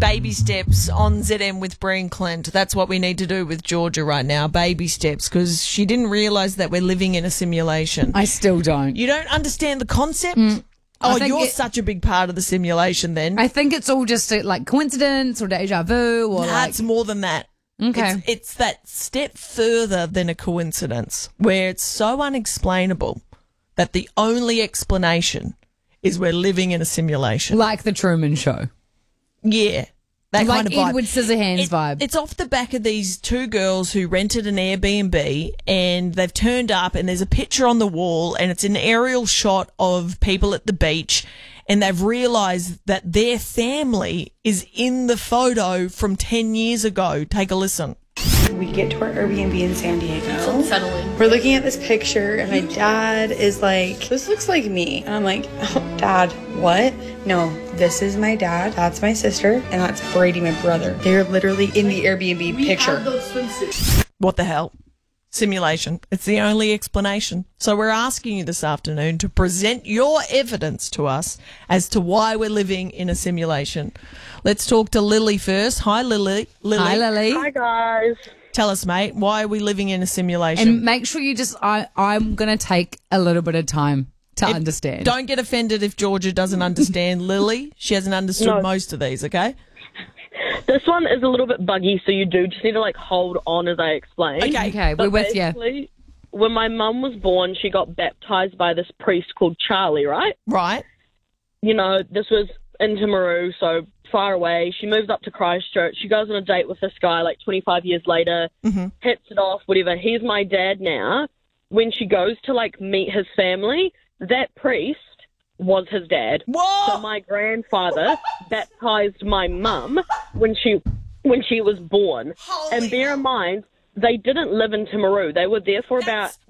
baby steps on ZM with Bree and Clint. That's what we need to do with Georgia right now, baby steps, because she didn't realise that we're living in a simulation. I still don't. You don't understand the concept? I think you're such a big part of the simulation then. I think it's all just like coincidence or deja vu or It's more than that. Okay. It's that step further than a coincidence, where it's so unexplainable that the only explanation is we're living in a simulation. Like the Truman Show. Yeah. That Like kind of vibe. Edward Scissorhands vibe. It's off the back of these two girls who rented an Airbnb, and they've turned up and there's a picture on the wall and it's an aerial shot of people at the beach, and they've realised that their family is in the photo from 10 years ago. Take a listen. We get to our Airbnb in San Diego. It's unsettling. We're looking at this picture, and my dad is like, this looks like me. And I'm like, oh, Dad, what? No, this is my dad, that's my sister, and that's Brady, my brother. They're literally in the Airbnb picture. Have those swimsuits. What the hell? Simulation. It's the only explanation. So we're asking you this afternoon to present your evidence to us as to why we're living in a simulation. Let's talk to Lily first. Hi, Lily. Hi, Lily. Hi, guys. Tell us, mate, why are we living in a simulation? And make sure you just, I'm going to take a little bit of time to understand. Don't get offended if Georgia doesn't understand Lily. She hasn't understood No. most of these, okay? This one is a little bit buggy, so you do just need to, hold on as I explain. Okay, But we're with you. basically, when my mum was born, she got baptised by this priest called Charlie, right? Right. You know, this was in Timaru, so far away. She moves up to Christchurch. She goes on a date with this guy, 25 years later, hits it off, whatever. He's my dad now. When she goes to, meet his family, that priest was his dad. Whoa! So my grandfather baptised my mum when she was born. And bear in mind, they didn't live in Timaru. They were there for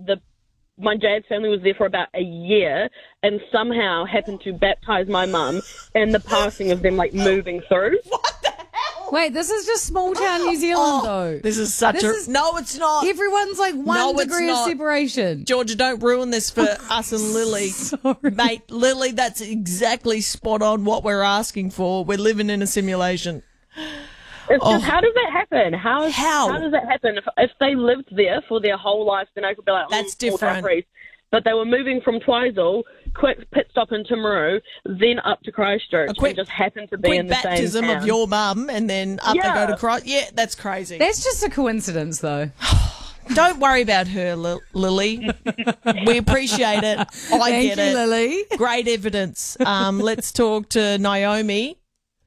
my dad's family was there for about a year, and somehow happened to baptise my mum and the passing of them moving through. What the hell? Wait, this is just small town New Zealand, though. This is such No, it's not. Everyone's one degree of separation. Georgia, don't ruin this for us and Lily. Sorry. Mate, Lily, that's exactly spot on what we're asking for. We're living in a simulation. It's just, how does that happen? How does that happen? If they lived there for their whole life, then I could be like, That's small town different. priest. But they were moving from Twizel, quick pit stop in Timaru, then up to Christchurch, and just happened to be in the same baptism town. of your mum, and then up they go to Christ. Yeah, that's crazy. That's just a coincidence, though. Don't worry about her, Lily. We appreciate it. Thank get you, it. Lily. Great evidence. Let's talk to Naomi.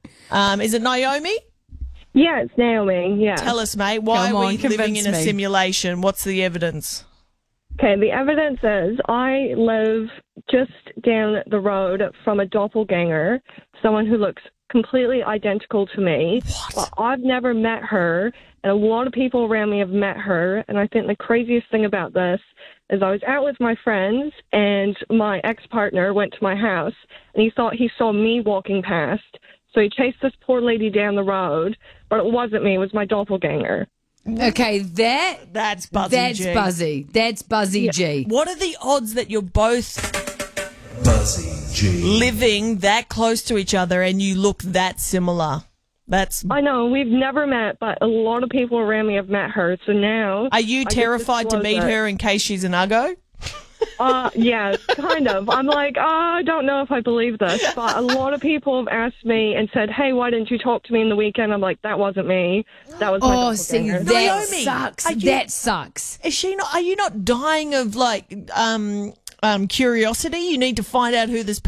Is it Naomi? Yeah, it's Naomi, yeah. Tell us, mate, why Come are on, we living convince in a me. simulation? What's the evidence? Okay, the evidence is I live just down the road from a doppelganger, someone who looks completely identical to me. But I've never met her, and a lot of people around me have met her, and I think the craziest thing about this is I was out with my friends, and my ex-partner went to my house, and he thought he saw me walking past, so he chased this poor lady down the road, but it wasn't me, it was my doppelganger. Okay, That's Buzzy that's G. Buzzy. That's Buzzy G. What are the odds that you're both Buzzy G. living that close to each other and you look that similar? I know, we've never met, but a lot of people around me have met her, so now... Are you I just terrified to disclose meet it. her in case she's an uggo? Yeah, kind of. I'm like, I don't know if I believe this, but a lot of people have asked me and said, hey, why didn't you talk to me in the weekend? I'm like, that wasn't me. That was my Oh, see, doppelganger. that Naomi, sucks. are you- That sucks. Is she not? Are you not dying of curiosity? You need to find out who this